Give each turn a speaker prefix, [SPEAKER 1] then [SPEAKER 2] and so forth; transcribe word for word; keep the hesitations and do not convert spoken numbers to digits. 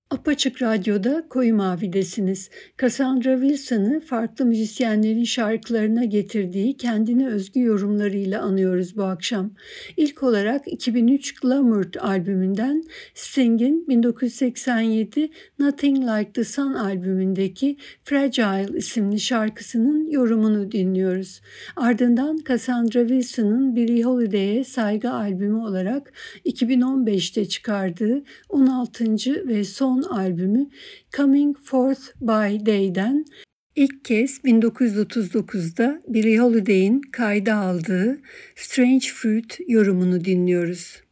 [SPEAKER 1] Apaçık Radyo'da Koyu Mavi'desiniz. Cassandra Wilson'ı farklı müzisyenlerin şarkılarına getirdiği kendine özgü yorumlarıyla anıyoruz bu akşam. İlk olarak iki bin üç Glamour albümünden Sting'in bin dokuz yüz seksen yedi Nothing Like the Sun albümündeki Fragile isimli şarkısının yorumunu dinliyoruz. Ardından Cassandra Wilson'ın Billie Holiday'e saygı albümü olarak iki bin on beşte çıkardığı on altıncı ve son albümü Coming Forth by Day'den ilk kez bin dokuz yüz otuz dokuzda Billie Holiday'in kayda aldığı Strange Fruit yorumunu dinliyoruz.